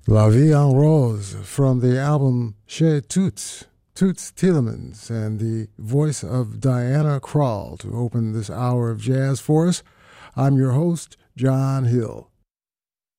La Vie en Rose from the album Chez Toots Thielemans, and the voice of Diana Krall to open this hour of jazz for us. I'm your host, John Hill.